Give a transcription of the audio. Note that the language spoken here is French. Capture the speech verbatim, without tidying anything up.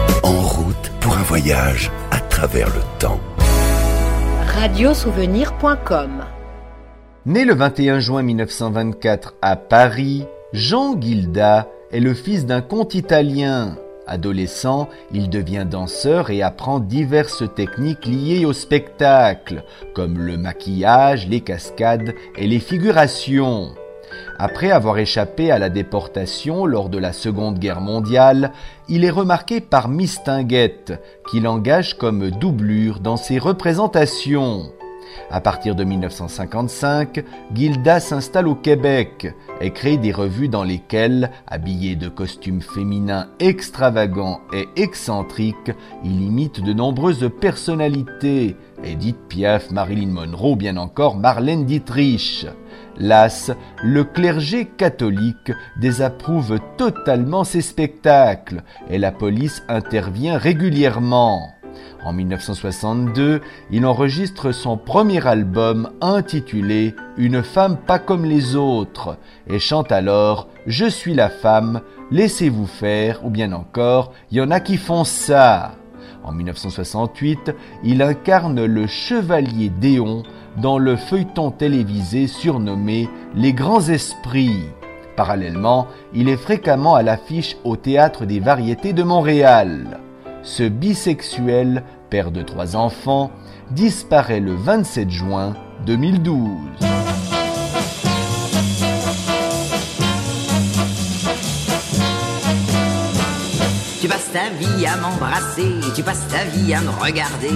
En route pour un voyage à travers le temps. radiosouvenir point com. Né le vingt et un juin mille neuf cent vingt-quatre à Paris, Jean Gilda est le fils d'un comte italien. Adolescent, il devient danseur et apprend diverses techniques liées au spectacle, comme le maquillage, les cascades et les figurations. Après avoir échappé à la déportation lors de la Seconde Guerre mondiale, il est remarqué par Mistinguett, qui l'engage comme doublure dans ses représentations. À partir de mille neuf cent cinquante-cinq, Gilda s'installe au Québec et crée des revues dans lesquelles, habillé de costumes féminins extravagants et excentriques, il imite de nombreuses personnalités, Edith Piaf, Marilyn Monroe, bien encore Marlène Dietrich. Las, le clergé catholique désapprouve totalement ces spectacles et la police intervient régulièrement. En mille neuf cent soixante-deux, il enregistre son premier album intitulé « Une femme pas comme les autres » et chante alors « Je suis la femme, laissez-vous faire » ou bien encore « Y en a qui font ça ». En mille neuf cent soixante-huit, il incarne le chevalier Déon dans le feuilleton télévisé surnommé « Les Grands Esprits ». Parallèlement, il est fréquemment à l'affiche au Théâtre des Variétés de Montréal. Ce bisexuel, père de trois enfants, disparaît le vingt-sept juin deux mille douze. Tu passes ta vie à m'embrasser, tu passes ta vie à me regarder.